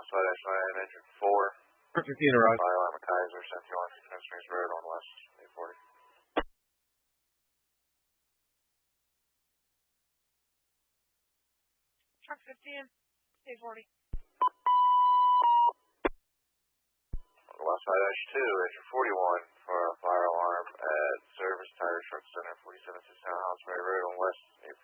West side Ashland, engine 4. 15 arrived. Fire alarm at Kaiser, 71 Spence Springs Road on West 840. Truck 15, 840. On the west side H2, engine 41 for a fire alarm at Service Tire Truck Center, 47 Townhouse Road on West 840.